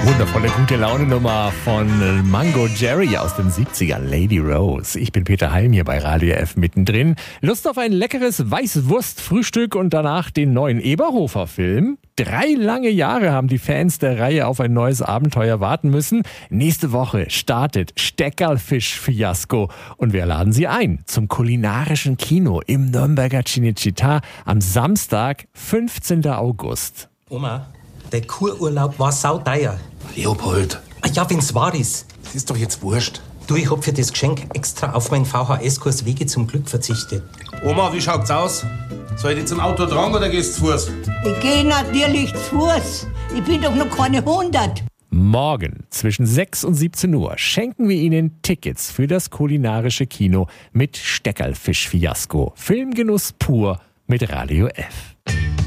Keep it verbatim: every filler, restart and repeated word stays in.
Wundervolle gute Laune-Nummer von Mango Jerry aus den siebzigern, Lady Rose. Ich bin Peter Heim hier bei Radio F mittendrin. Lust auf ein leckeres Weißwurstfrühstück und danach den neuen Eberhofer-Film? Drei lange Jahre haben die Fans der Reihe auf ein neues Abenteuer warten müssen. Nächste Woche startet Steckerlfisch-Fiasko und wir laden Sie ein zum kulinarischen Kino im Nürnberger Cinecittà am Samstag, fünfzehnten August. Oma, der Kururlaub war sauteuer. Leopold. Ah ja, wenn's wahr ist. Das ist doch jetzt wurscht. Du, ich hab für das Geschenk extra auf meinen V H S-Kurs Wege zum Glück verzichtet. Oma, wie schaut's aus? Soll ich jetzt zum Auto tragen oder gehst du zu Fuß? Ich gehe natürlich zu Fuß. Ich bin doch noch keine hundert. Morgen zwischen sechs und siebzehn Uhr schenken wir Ihnen Tickets für das kulinarische Kino mit Steckerlfisch-Fiasko. Filmgenuss pur mit Radio F.